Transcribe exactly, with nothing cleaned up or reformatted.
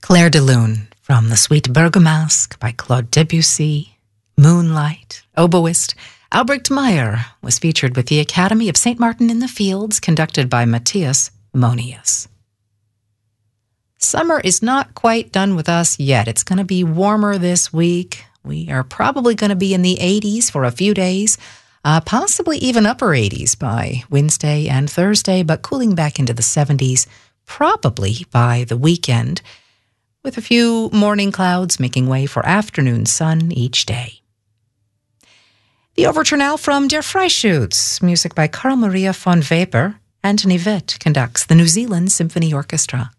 Clair de Lune from the Suite Bergamasque by Claude Debussy, Moonlight, Oboist. Albrecht Meyer was featured with the Academy of Saint Martin in the Fields, conducted by Matthias Monius. Summer is not quite done with us yet. It's going to be warmer this week. We are probably going to be in the eighties for a few days, uh, possibly even upper eighties by Wednesday and Thursday, but cooling back into the seventies probably by the weekend, with a few morning clouds making way for afternoon sun each day. The overture now from Der Freischütz, music by Carl Maria von Weber. Anthony Witt conducts the New Zealand Symphony Orchestra.